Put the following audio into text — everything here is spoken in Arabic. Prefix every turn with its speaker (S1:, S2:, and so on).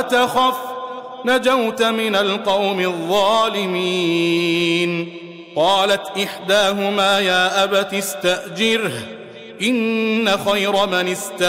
S1: تخف نجوت من القوم الظالمين. قالت إحداهما يا أبت استأجره إن خير من استأجره